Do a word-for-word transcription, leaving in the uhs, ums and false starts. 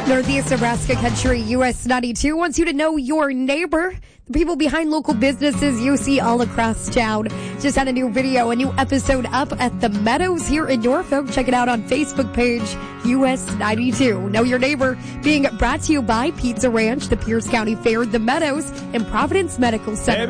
Northeast Nebraska Country, U S ninety-two wants you to know your neighbor, the people behind local businesses you see all across town. Just had a new video, a new episode up at the Meadows here in Norfolk. Check it out on Facebook page, U S ninety-two. Know your neighbor, being brought to you by Pizza Ranch, the Pierce County Fair, the Meadows, and Providence Medical Center.